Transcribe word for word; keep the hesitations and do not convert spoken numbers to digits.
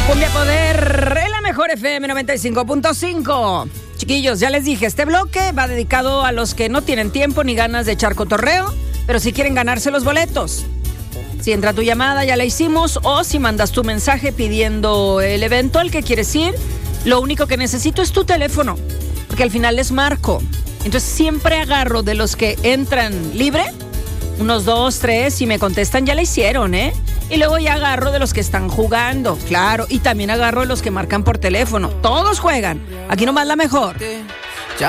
Cumbia Poder, en la mejor F M noventa y cinco punto cinco. Chiquillos, ya les dije, este bloque va dedicado a los que no tienen tiempo ni ganas de echar cotorreo, pero si quieren ganarse los boletos. Si entra tu llamada, ya la hicimos, o si mandas tu mensaje pidiendo el evento al que quieres ir, lo único que necesito es tu teléfono, porque al final les marco. Entonces siempre agarro de los que entran libre, unos dos, tres, y me contestan, ya la hicieron, ¿eh? Y luego ya agarro de los que están jugando, claro, y también agarro de los que marcan por teléfono. Todos juegan, aquí nomás la mejor.